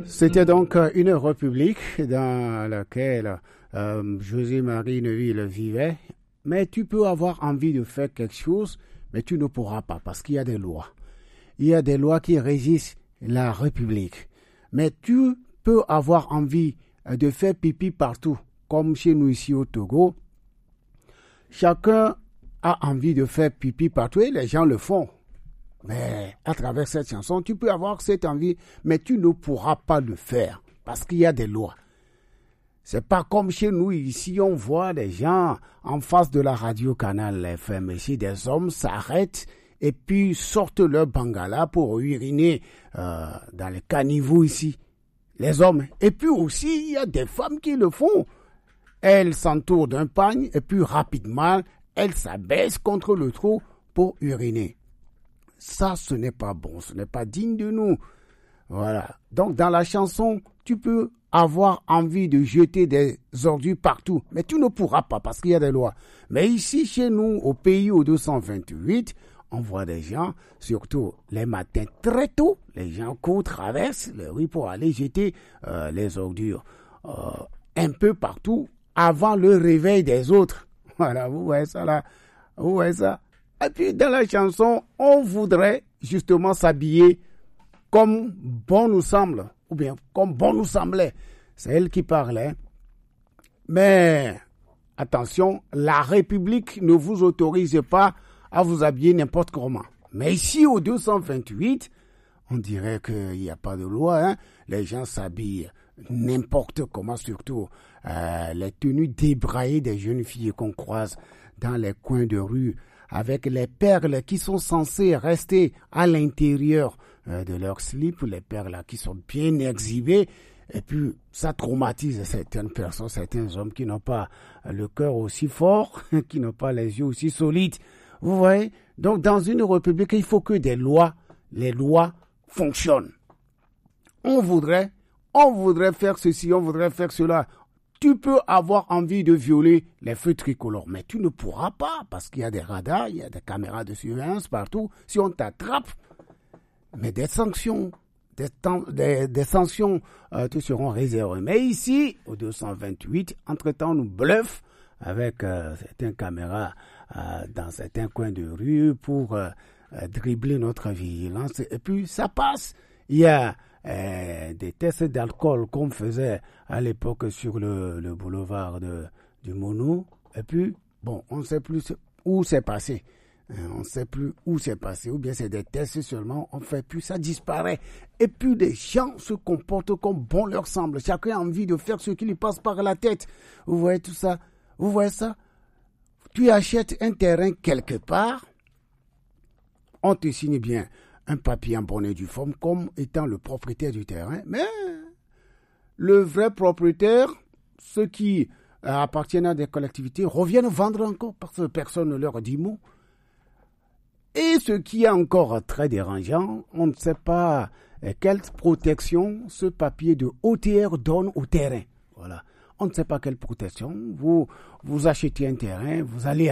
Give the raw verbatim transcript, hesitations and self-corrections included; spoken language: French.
C'était donc une république dans laquelle euh, José-Marie Neville vivait. Mais tu peux avoir envie de faire quelque chose, mais tu ne pourras pas parce qu'il y a des lois. Il y a des lois qui régissent la république. Mais tu peux avoir envie de faire pipi partout, comme chez nous ici au Togo. Chacun a envie de faire pipi partout et les gens le font. Mais à travers cette chanson, tu peux avoir cette envie, mais tu ne pourras pas le faire parce qu'il y a des lois. C'est pas comme chez nous ici, on voit des gens en face de la radio Canal F M ici, des hommes s'arrêtent et puis sortent leur bangala pour uriner euh, dans les caniveaux ici, les hommes. Et puis aussi, il y a des femmes qui le font. Elles s'entourent d'un pagne et puis rapidement, elles s'abaissent contre le trou pour uriner. Ça, ce n'est pas bon, ce n'est pas digne de nous. Voilà. Donc, dans la chanson, tu peux avoir envie de jeter des ordures partout, mais tu ne pourras pas parce qu'il y a des lois. Mais ici, chez nous, au pays au deux cent vingt-huit, on voit des gens, surtout les matins très tôt, les gens courent, traversent les rues pour aller jeter euh, les ordures euh, un peu partout avant le réveil des autres. Voilà, vous voyez ça là, vous voyez ça. Et puis dans la chanson, on voudrait justement s'habiller comme bon nous semble, ou bien comme bon nous semblait. C'est elle qui parlait. Mais attention, la République ne vous autorise pas à vous habiller n'importe comment. Mais ici, au deux cent vingt-huit, on dirait qu'il n'y a pas de loi. Hein? Les gens s'habillent n'importe comment, surtout euh, les tenues débraillées des jeunes filles qu'on croise dans les coins de rue, avec les perles qui sont censées rester à l'intérieur euh, de leur slip, les perles qui sont bien exhibées, et puis ça traumatise certaines personnes, certains hommes qui n'ont pas le cœur aussi fort, qui n'ont pas les yeux aussi solides. Vous voyez? Donc dans une république, il faut que des lois, les lois fonctionnent. On voudrait, on voudrait faire ceci, on voudrait faire cela. Tu peux avoir envie de violer les feux tricolores, mais tu ne pourras pas parce qu'il y a des radars, il y a des caméras de surveillance partout. Si on t'attrape, mais des sanctions, des, temps, des, des sanctions euh, te seront réservées. Mais ici, au deux cent vingt-huit, entre-temps, on nous bluffe avec euh, certaines caméras euh, dans certains coins de rue pour euh, euh, dribbler notre vigilance. Et puis, ça passe. Il y a Euh, des tests d'alcool qu'on faisait à l'époque sur le, le boulevard de, du Mono. Et puis, bon, on ne sait plus où c'est passé. Hein, on ne sait plus où c'est passé. Ou bien c'est des tests seulement, on ne fait plus, ça disparaît. Et puis, les gens se comportent comme bon leur semble. Chacun a envie de faire ce qui lui passe par la tête. Vous voyez tout ça? Vous voyez ça? Tu achètes un terrain quelque part, on te signe bien un papier en bonne et due forme comme étant le propriétaire du terrain, mais le vrai propriétaire, ceux qui appartiennent à des collectivités, reviennent vendre encore parce que personne ne leur dit mot. Et ce qui est encore très dérangeant, on ne sait pas quelle protection ce papier de O T R donne au terrain. Voilà. On ne sait pas quelle protection. Vous, vous achetez un terrain, vous allez